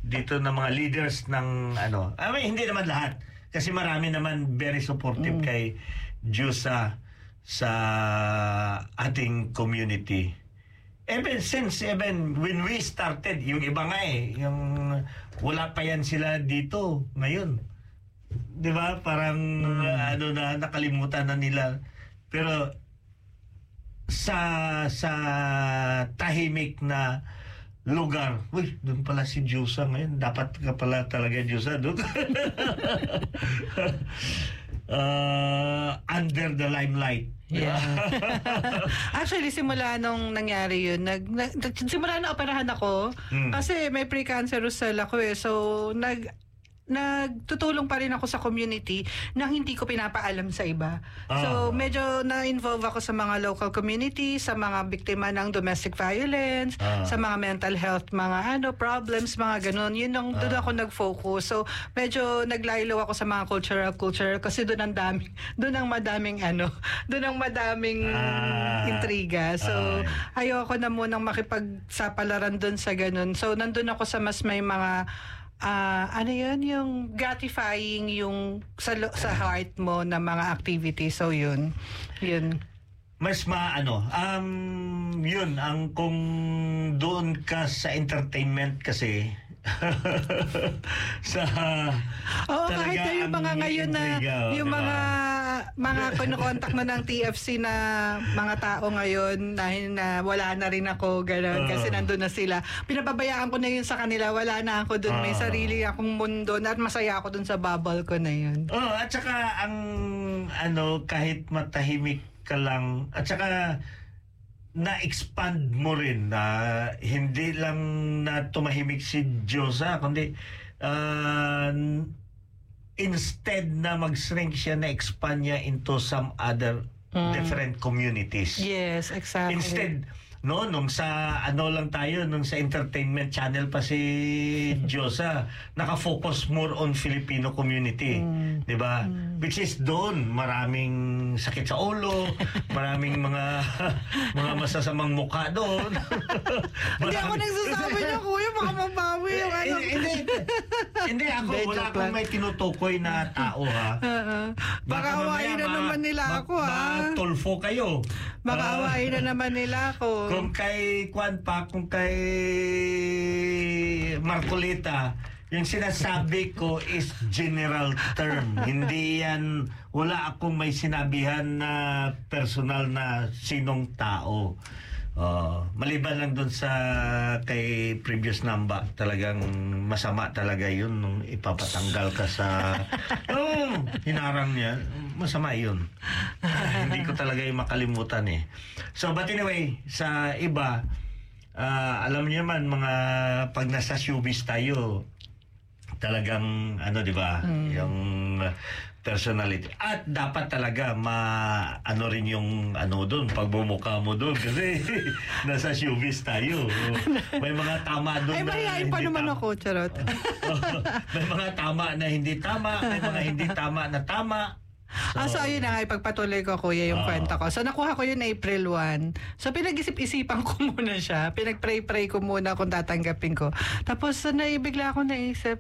dito ng mga leaders ng hindi naman lahat. Kasi marami naman very supportive kay Diyosa sa ating community. Even when we started, yung iba nga yung wala pa yan sila dito ngayon. 'Di ba? Parang nakalimutan na nila. Pero sa tahimik na lugar, doon pala si Diyosa ngayon. Dapat ka pala talaga Diyosa doon. Under the limelight. Yeah. Actually, simula nung nangyari yun, simula na operahan ako, kasi may precancerous cell ako So, nagtutulong pa rin ako sa community na hindi ko pinapaalam sa iba. So, medyo na-involve ako sa mga local community, sa mga biktima ng domestic violence, sa mga mental health, mga problems, mga ganun. Yun doon ako nag-focus. So, medyo naglaylo ako sa mga cultural kasi doon ang madaming intriga. So, ayoko na munang makipagsapalaran doon sa ganun. So, nandun ako sa mas may mga yung gratifying yung sa heart mo na mga activity. So yun. Mas yun ang kung doon ka sa entertainment kasi kahit na yung mga ngayon na yung mga kinokontak mo ng TFC na mga tao ngayon na wala na rin ako gano'n kasi nandun na sila. Pinababayaan ko na yun sa kanila, wala na ako dun, may sarili akong mundo at masaya ako dun sa bubble ko na yun. At saka ang kahit matahimik ka lang, at saka na-expand mo rin na hindi lang na tumahimik si Diyosa, kundi instead na mag-shrink siya, na-expand niya into some other different communities. Yes, exactly. Instead, nung sa lang tayo, nung sa entertainment channel pa si Diyosa, naka-focus more on Filipino community. Diba? Which is doon, maraming sakit sa ulo, maraming mga masasamang mukha doon. Hindi ako nagsasabi niya, kuya, baka mabawi yung Hindi ako, wala akong may tinutukoy na tao, ha? Baka awain na naman nila ako, ha? Matulfo kayo. Baka awain na naman nila ako. Kung kay Marcolita, yung sinasabi ko is general term. Hindi yan, wala akong may sinabihan na personal na sinong tao. Maliban lang dun sa kay previous number, talagang masama talaga yun nung ipapatanggal ka sa hinarang niya. Masama yun. Hindi ko talaga yung makalimutan So but anyway, sa iba, alam niyo naman pag nasa showbiz tayo, talagang di ba, yung personality. At dapat talaga rin yung doon, pagbumukha mo doon kasi nasa showbiz tayo. May mga tama doon. Ay, mahihain pa naman ako, charot. May mga tama na hindi tama, may mga hindi tama na tama. So ayun na nga, ipagpatuloy ko, kuya, yung kwenta ko. So nakuha ko yun April 1. So pinag-isip-isipan ko muna siya. Pinag-pray ko muna kung tatanggapin ko. Tapos bigla ako naisip,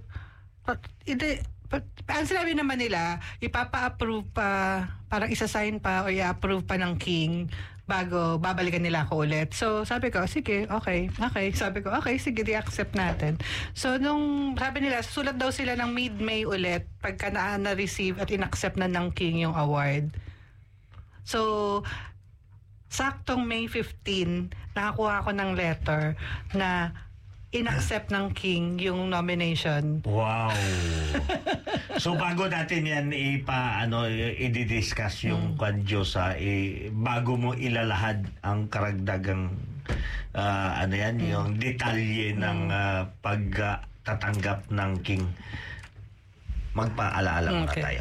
ang sinabi naman nila, ipapa-approve pa, parang isa-sign pa o i-approve pa ng King bago babalikan nila ako ulit. So sabi ko, sige, okay. Sabi ko, okay, sige, di-accept natin. So nung sabi nila, sulat daw sila ng mid-May ulit pagka na-receive at in-accept na ng King yung award. So saktong May 15, nakakuha ako ng letter na in-accept ng King yung nomination. Wow. So bago natin yan i-discuss yung Diyosa, bago mo ilalahad ang karagdagang yung detalye ng pagtatanggap ng King, magpaalaala muna tayo.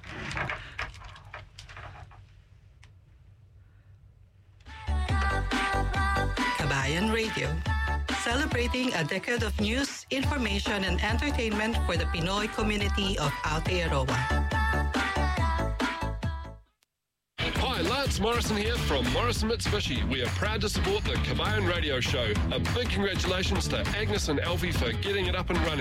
Kabayan Radio, celebrating a decade of news, information, and entertainment for the Pinoy community of Aotearoa. Hi, Lance Morrison here from Morrison Mitsubishi. We are proud to support the Kabayan Radio Show. A big congratulations to Agnes and Alfie for getting it up and running.